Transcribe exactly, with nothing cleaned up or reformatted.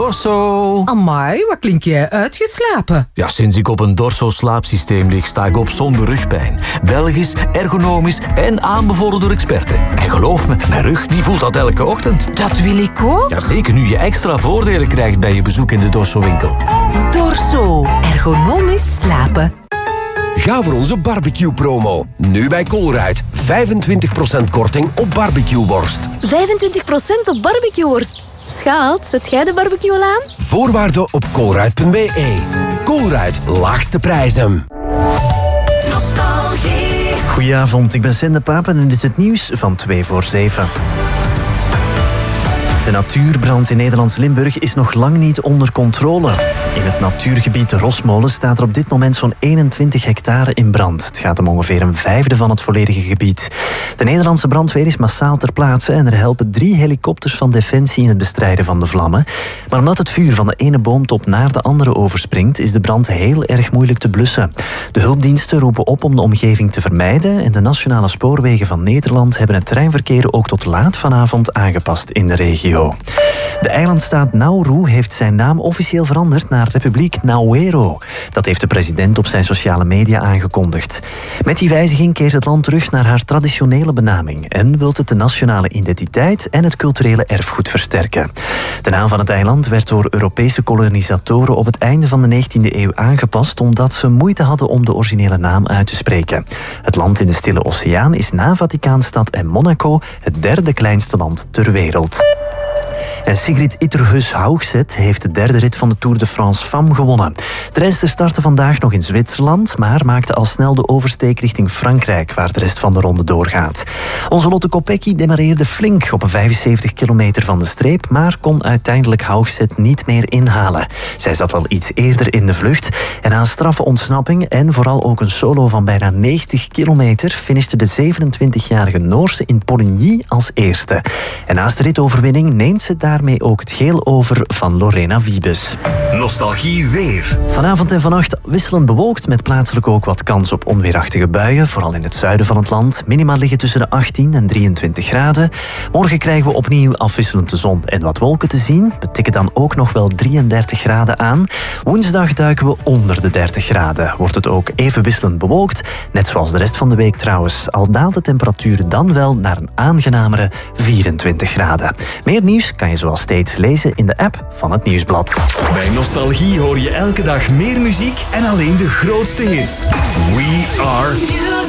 Dorso. Amai, wat klink jij uitgeslapen? Ja, sinds ik op een Dorso-slaapsysteem lig, sta ik op zonder rugpijn. Belgisch, ergonomisch en aanbevolen door experten. En geloof me, mijn rug die voelt dat elke ochtend. Dat wil ik ook. Ja, zeker nu je extra voordelen krijgt bij je bezoek in de Dorso-winkel. Dorso. Ergonomisch slapen. Ga voor onze barbecue-promo. Nu bij Colruyt. vijfentwintig procent korting op barbecueworst. vijfentwintig procent op barbecueworst. Schat, zet jij de barbecue al aan? Voorwaarden op colruyt punt b e. Colruyt, laagste prijzen. Nostalgie. Goedenavond, ik ben Sende Paap en dit is het nieuws van twee voor zeven. De natuurbrand in Nederlands Limburg is nog lang niet onder controle. In het natuurgebied de Rosmolen staat er op dit moment zo'n eenentwintig hectare in brand. Het gaat om ongeveer een vijfde van het volledige gebied. De Nederlandse brandweer is massaal ter plaatse en er helpen drie helikopters van Defensie in het bestrijden van de vlammen. Maar omdat het vuur van de ene boomtop naar de andere overspringt, is de brand heel erg moeilijk te blussen. De hulpdiensten roepen op om de omgeving te vermijden en de Nationale Spoorwegen van Nederland hebben het treinverkeer ook tot laat vanavond aangepast in de regio. De eilandstaat Nauru heeft zijn naam officieel veranderd naar Republiek Nauero. Dat heeft de president op zijn sociale media aangekondigd. Met die wijziging keert het land terug naar haar traditionele benaming en wil het de nationale identiteit en het culturele erfgoed versterken. De naam van het eiland werd door Europese kolonisatoren op het einde van de negentiende eeuw aangepast omdat ze moeite hadden om de originele naam uit te spreken. Het land in de Stille Oceaan is na Vaticaanstad en Monaco het derde kleinste land ter wereld. En Sigrid Itterhus Haugset heeft de derde rit van de Tour de France Femmes gewonnen. De renster startte vandaag nog in Zwitserland, maar maakte al snel de oversteek richting Frankrijk, waar de rest van de ronde doorgaat. Onze Lotte Kopecky demareerde flink op een vijfenzeventig kilometer van de streep, maar kon uiteindelijk Haugset niet meer inhalen. Zij zat al iets eerder in de vlucht en na een straffe ontsnapping en vooral ook een solo van bijna negentig kilometer finishte de zevenentwintigjarige Noorse in Poligny als eerste. En naast de ritoverwinning neemt ze daarmee ook het geel over van Lorena Wiebes. Nostalgie weer. Vanavond en vannacht wisselend bewolkt met plaatselijk ook wat kans op onweerachtige buien, vooral in het zuiden van het land. Minima liggen tussen de achttien en drieëntwintig graden. Morgen krijgen we opnieuw afwisselend de zon en wat wolken te zien. We tikken dan ook nog wel drieëndertig graden aan. Woensdag duiken we onder de dertig graden. Wordt het ook even wisselend bewolkt, net zoals de rest van de week trouwens. Al daalt de temperatuur dan wel naar een aangenamere vierentwintig graden. Meer nieuws kan je zoals steeds lezen in de app van het Nieuwsblad. Bij Nostalgie hoor je elke dag meer muziek en alleen de grootste hits. We are...